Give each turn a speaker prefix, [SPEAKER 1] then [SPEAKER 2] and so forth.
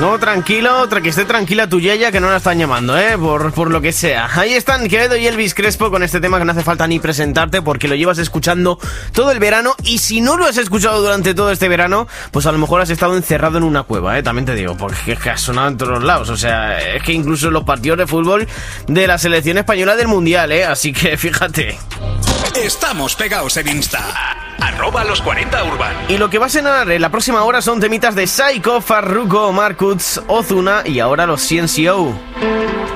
[SPEAKER 1] No, tranquilo, que esté tranquila tu yaya, que no la están llamando, por lo que sea. Ahí están Quevedo y Elvis Crespo con este tema que no hace falta ni presentarte porque lo llevas escuchando todo el verano. Y si no lo has escuchado durante todo este verano, pues a lo mejor has estado encerrado en una cueva, también te digo, porque es que ha sonado en todos lados. O sea, es que incluso los partidos de fútbol de la selección española del Mundial, así que fíjate.
[SPEAKER 2] Estamos pegados en Insta. @los40urban.
[SPEAKER 1] Y lo que va a sonar en la próxima hora son temitas de Saiko, Farruko, Marcus, Ozuna y ahora los CNCO.